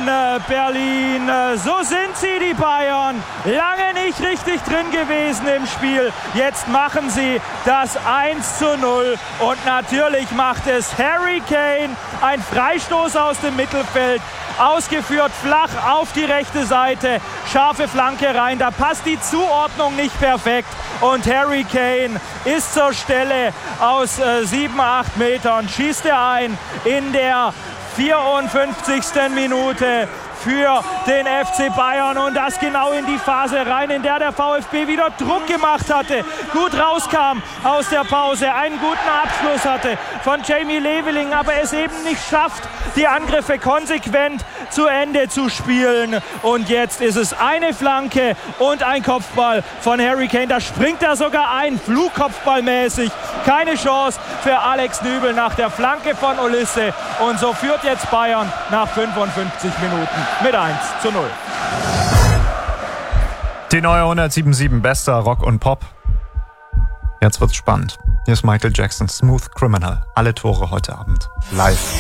Berlin. So sind sie, die Bayern. Lange nicht richtig drin gewesen im Spiel. Jetzt machen sie das 1:0. Und natürlich macht es Harry Kane. Ein Freistoß aus dem Mittelfeld. Ausgeführt flach auf die rechte Seite. Scharfe Flanke rein. Da passt die Zuordnung nicht perfekt. Und Harry Kane ist zur Stelle aus 7-8 Metern. Schießt er ein in der 54. Minute für den FC Bayern und das genau in die Phase rein, in der VfB wieder Druck gemacht hatte, gut rauskam aus der Pause, einen guten Abschluss hatte von Jamie Leveling, aber es eben nicht schafft, die Angriffe konsequent zu Ende zu spielen. Und jetzt ist es eine Flanke und ein Kopfball von Harry Kane. Da springt er sogar ein, Flugkopfballmäßig. Keine Chance für Alex Nübel nach der Flanke von Olise. Und so führt jetzt Bayern nach 55 Minuten mit 1:0. Die neue 107.7 bester Rock und Pop. Jetzt wird's spannend. Hier ist Michael Jackson, Smooth Criminal. Alle Tore heute Abend live.